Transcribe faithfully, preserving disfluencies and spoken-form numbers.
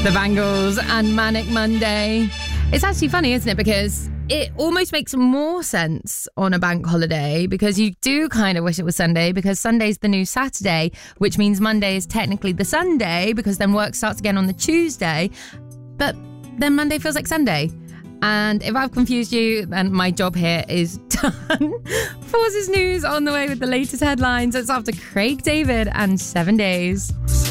The Bangles and Manic Monday. It's actually funny, isn't it? Because it almost makes more sense on a bank holiday, because you do kind of wish it was Sunday, because Sunday's the new Saturday, which means Monday is technically the Sunday, because then work starts again on the Tuesday. But then Monday feels like Sunday. And if I've confused you, then my job here is done. Forces News on the way with the latest headlines. It's after Craig David and Seven Days.